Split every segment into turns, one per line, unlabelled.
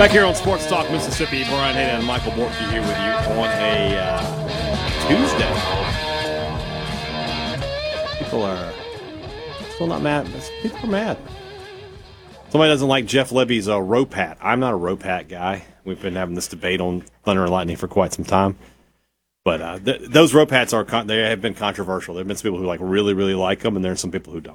Back here on Sports Talk Mississippi, Brian Hayden and Michael Borky here with you on a Tuesday. People are still not mad. People are mad. Somebody doesn't like Jeff Levy's rope hat. I'm not a rope hat guy. We've been having this debate on Thunder and Lightning for quite some time. But those rope hats they have been controversial. There have been some people who really, really like them, and there are some people who don't.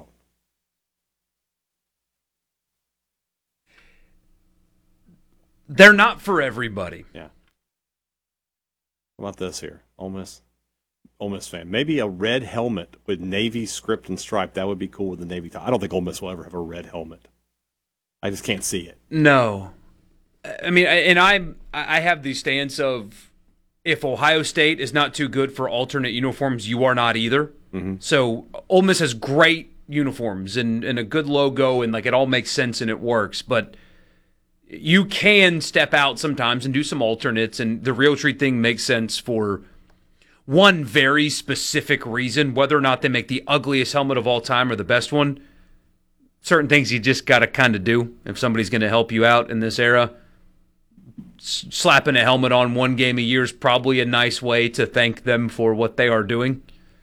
They're not for everybody.
Yeah. How about this here? Ole Miss fan. Maybe a red helmet with Navy script and stripe. That would be cool with the Navy tie. I don't think Ole Miss will ever have a red helmet. I just can't see it.
No. I mean, and I have the stance of if Ohio State is not too good for alternate uniforms, you are not either.
Mm-hmm.
So Ole Miss has great uniforms and a good logo, and it all makes sense and it works. But you can step out sometimes and do some alternates, and the Realtree thing makes sense for one very specific reason. Whether or not they make the ugliest helmet of all time or the best one, certain things you just got to kind of do if somebody's going to help you out in this era. Slapping a helmet on one game a year is probably a nice way to thank them for what they are doing.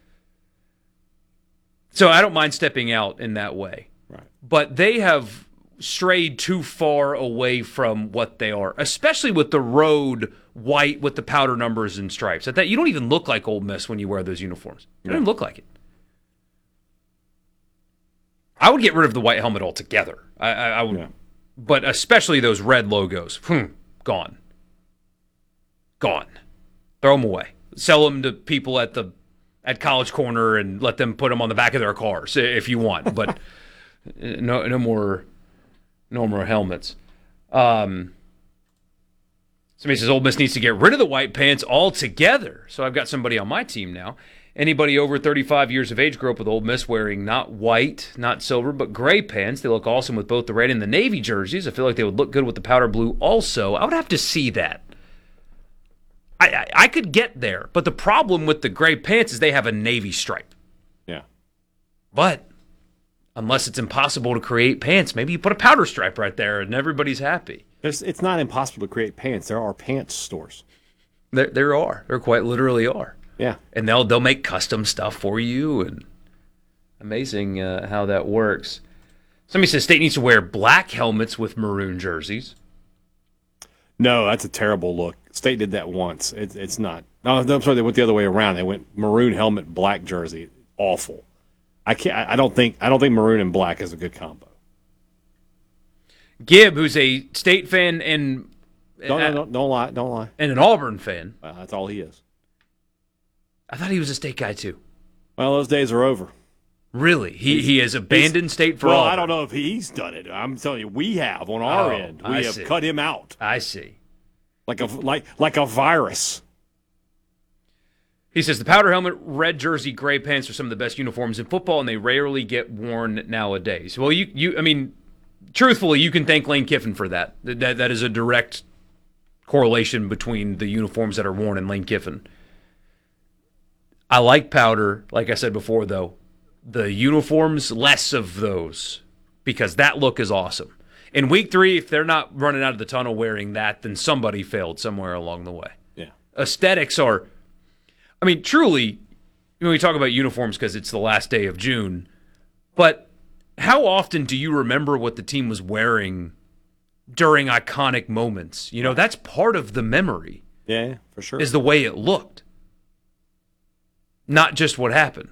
So I don't mind stepping out in that way.
Right. But
they have strayed too far away from what they are, especially with the road white with the powder numbers and stripes. That you don't even look like Ole Miss when you wear those uniforms. You don't even look like it. I would get rid of the white helmet altogether. I would, but especially those red logos. Gone. Throw them away. Sell them to people at College Corner and let them put them on the back of their cars if you want. But no more helmets. Somebody says Ole Miss needs to get rid of the white pants altogether. So I've got somebody on my team now. Anybody over 35 years of age grew up with Ole Miss wearing not white, not silver, but gray pants. They look awesome with both the red and the navy jerseys. I feel like they would look good with the powder blue also. I would have to see that. I could get there, but the problem with the gray pants is they have a navy stripe.
Yeah.
But unless it's impossible to create pants, maybe you put a powder stripe right there and everybody's happy.
It's not impossible to create pants. There are pants stores.
There are. There quite literally are.
Yeah.
And they'll make custom stuff for you, and amazing how that works. Somebody says State needs to wear black helmets with maroon jerseys.
No, that's a terrible look. State did that once. It's not. No, I'm sorry, they went the other way around. They went maroon helmet, black jersey. Awful. I don't think maroon and black is a good combo.
Gibb, who's a State fan and
don't lie,
and an Auburn fan.
That's all he is.
I thought he was a State guy too.
Well, those days are over.
Really? He has abandoned State for Auburn.
I don't know if he's done it. I'm telling you, we have on our end. We have cut him out.
I see.
Like a virus.
He says the powder helmet, red jersey, gray pants are some of the best uniforms in football, and they rarely get worn nowadays. Well, I mean, truthfully, you can thank Lane Kiffin for that. That is a direct correlation between the uniforms that are worn and Lane Kiffin. I like powder, like I said before, though. The uniforms, less of those, because that look is awesome. In week 3, if they're not running out of the tunnel wearing that, then somebody failed somewhere along the way.
Yeah.
Aesthetics are, I mean, truly, we talk about uniforms because it's the last day of June, but how often do you remember what the team was wearing during iconic moments? That's part of the memory.
Yeah, for sure.
Is the way it looked. Not just what happened.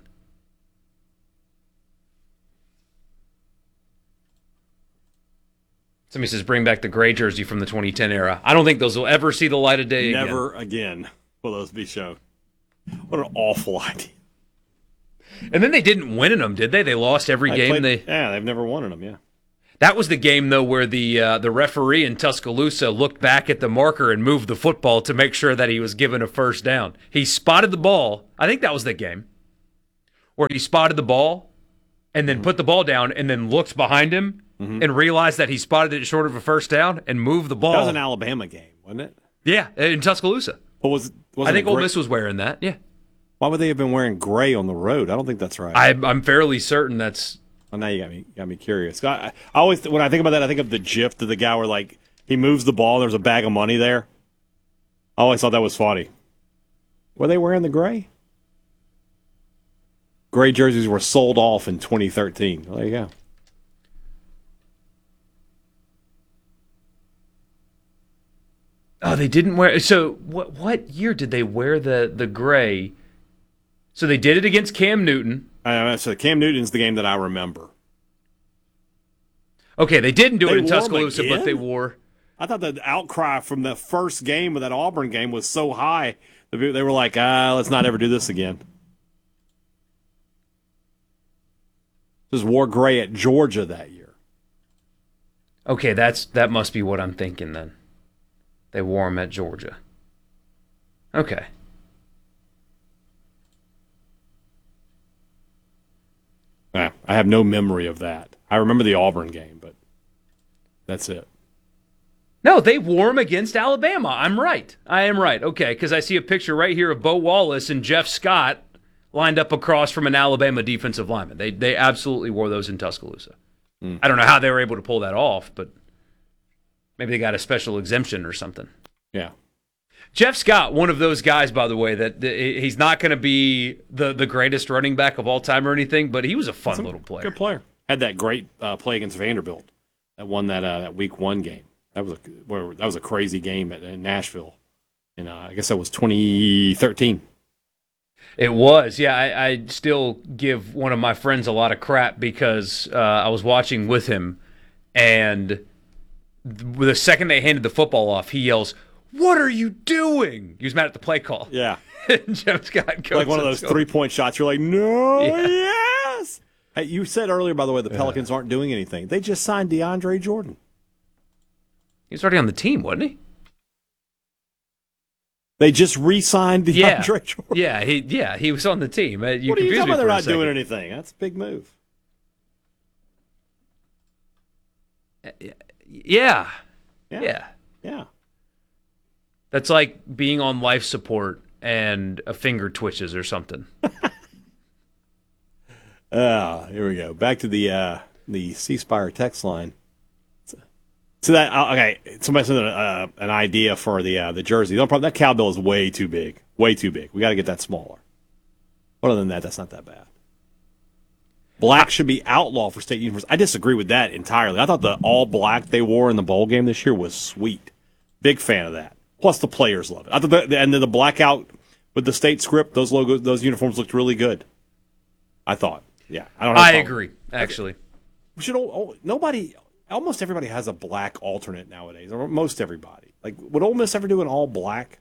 Somebody says, bring back the gray jersey from the 2010 era. I don't think those will ever see the light of day again.
Never again will those be shown. What an awful idea.
And then they didn't win in them, did they? They lost every game.
They've never won in them, yeah.
That was the game, though, where the referee in Tuscaloosa looked back at the marker and moved the football to make sure that he was given a first down. He spotted the ball. I think that was the game. Where he spotted the ball and then put the ball down and then looked behind him and realized that he spotted it short of a first down and moved the ball.
That was an Alabama game, wasn't it?
Yeah, in Tuscaloosa.
But
I think Ole Miss was wearing that, yeah.
Why would they have been wearing gray on the road? I don't think that's right.
I'm fairly certain that's...
Well, now you got me curious. I always, when I think about that, I think of the GIF of the guy where, He moves the ball. There's a bag of money there. I always thought that was funny. Were they wearing the gray? Gray jerseys were sold off in 2013. Well, there you go.
Oh, they didn't wear. So what year did they wear the gray? So they did it against Cam Newton.
So Cam Newton's the game that I remember.
Okay, they didn't do it in
wore 'em
Tuscaloosa, but
again?
they wore.
I thought the outcry from the first game of that Auburn game was so high that they were like, let's not ever do this again. Just wore gray at Georgia that year.
Okay, that must be what I'm thinking then. They wore them at Georgia. Okay.
I have no memory of that. I remember the Auburn game, but that's it.
No, they wore them against Alabama. I'm right. I am right. Okay, because I see a picture right here of Bo Wallace and Jeff Scott lined up across from an Alabama defensive lineman. They absolutely wore those in Tuscaloosa. I don't know how they were able to pull that off, but maybe they got a special exemption or something.
Yeah.
Jeff Scott, one of those guys, by the way, that he's not going to be the greatest running back of all time or anything, but he was a fun little player.
Good player. Had that great play against Vanderbilt that won that Week 1 game. That was a crazy game in Nashville, and I guess that was 2013.
It was, yeah. I still give one of my friends a lot of crap because I was watching with him, and the second they handed the football off, he yells, "What are you doing?" He was mad at the play call.
Yeah.
And Jeff Scott goes
like one of those 3-point shots. You're like, no,
Yeah.
yes. Hey, you said earlier, by the way, the Pelicans aren't doing anything. They just signed DeAndre Jordan.
He was already on the team, wasn't he?
They just re-signed DeAndre Jordan.
He was on the team. You
What are you
confused
talking
me
about? They're
for a
not doing
second.
anything. That's a big move.
Yeah.
Yeah.
That's like being on life support and a finger twitches or something.
Here we go. Back to the C Spire text line. So that okay, somebody sent an idea for the jersey. No problem. That cowbell is way too big. Way too big. We got to get that smaller. Other than that, that's not that bad. Black should be outlawed for state uniforms. I disagree with that entirely. I thought the all black they wore in the bowl game this year was sweet. Big fan of that. Plus the players love it. I thought and then the blackout with the state script, those logos, those uniforms looked really good. I thought. Yeah, I don't know.
I agree. Actually,
we should nobody. Almost everybody has a black alternate nowadays, or most everybody. Like, would Ole Miss ever do an all black?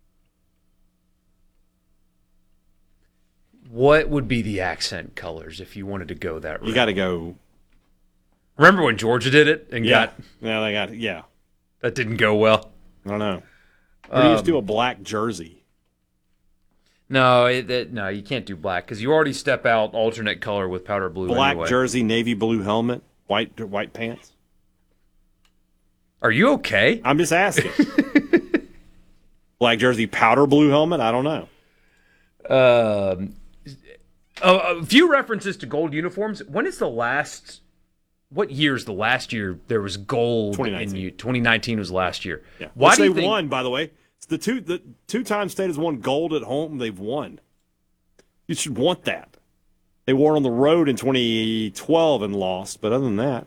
what would be the accent colors if you wanted to go that route?
You got to go.
Remember when Georgia did it and
Yeah, they got. Yeah,
that didn't go well?
I don't know. Or you just do a black jersey.
No, no, you can't do black because you already step out alternate color with powder blue.
Black
anyway.
jersey, navy blue helmet, white pants.
Are you okay?
I'm just asking. Black jersey, powder blue helmet. I don't know.
A few references to gold uniforms. When is the last? What year is the last year there was gold?
2019.
2019 was last year.
Yeah.
Why
Which
do you
they
think?
won, by the way. It's the two-time state has won gold at home. They've won. You should want that. They won on the road in 2012 and lost, but other than that,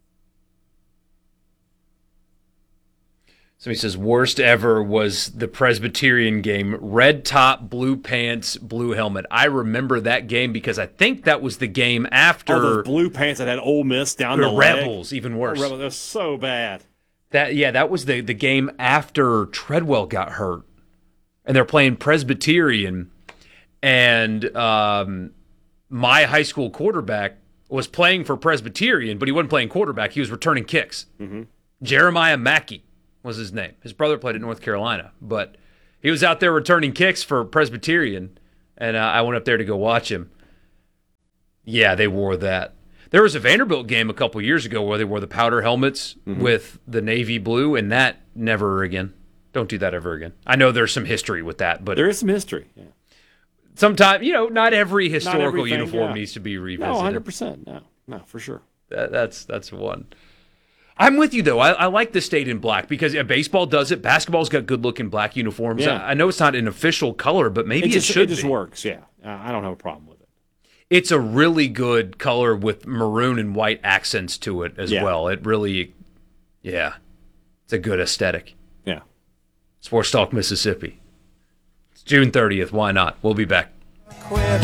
Somebody says worst ever was the Presbyterian game. Red top, blue pants, blue helmet. I remember that game because I think that was the game after
those blue pants that had Ole Miss down the leg.
Rebels. Even worse.
Rebels, they're so bad.
That was the game after Treadwell got hurt, and they're playing Presbyterian, and my high school quarterback was playing for Presbyterian, but he wasn't playing quarterback. He was returning kicks. Mm-hmm. Jeremiah Mackey was his name. His brother played at North Carolina, but he was out there returning kicks for Presbyterian, and I went up there to go watch him. Yeah, they wore that. There was a Vanderbilt game a couple years ago where they wore the powder helmets with the navy blue, and that never again. Don't do that ever again. I know there's some history with that, but
There is some history. Yeah.
sometimes, not every historical
everything,
uniform
yeah.
needs to be
No,
revisited.
100%. No, for sure.
That's one. I'm with you, though. I like the state in black because baseball does it. Basketball's got good-looking black uniforms.
Yeah.
I know it's not an official color, but maybe it should
It just
be.
works, yeah. I don't have a problem with it.
It's a really good color with maroon and white accents to it as
Yeah.
well. It really, it's a good aesthetic.
Yeah.
Sports Talk Mississippi. It's June 30th. Why not? We'll be back.